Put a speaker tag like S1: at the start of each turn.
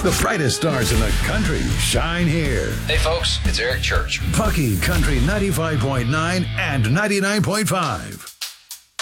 S1: The brightest stars in the country shine here.
S2: Hey folks, it's Eric Church.
S1: Bucky Country 95.9 and 99.5.